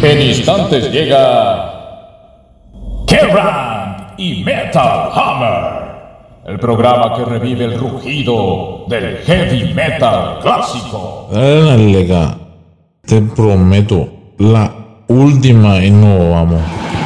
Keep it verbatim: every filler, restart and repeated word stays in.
En instantes llega Kerrang y Metal Hammer, el programa que revive el rugido del heavy metal clásico. Dale, lega, te prometo, la última y no vamos.